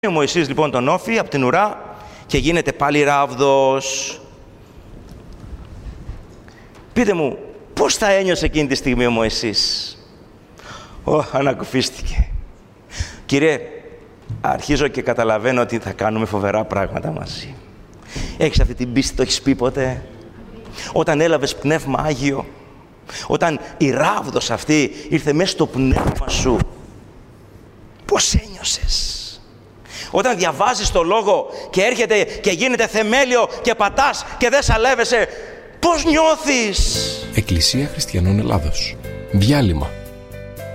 Ο Μωυσής λοιπόν τον όφει από την ουρά και γίνεται πάλι ράβδος. Πείτε μου, πώς θα ένιωσε εκείνη τη στιγμή ο Μωυσής? Ανακουφίστηκε. Κύριε, αρχίζω και καταλαβαίνω ότι θα κάνουμε φοβερά πράγματα μαζί. Έχεις αυτή την πίστη, το έχεις πει ποτέ? Όταν έλαβες πνεύμα Άγιο, όταν η ράβδος αυτή ήρθε μέσα στο πνεύμα σου, πώς ένιωσες? Όταν διαβάζεις το Λόγο και έρχεται και γίνεται θεμέλιο και πατάς και δεν σαλεύεσαι, πώς νιώθεις? Εκκλησία Χριστιανών Ελλάδος. Διάλειμμα.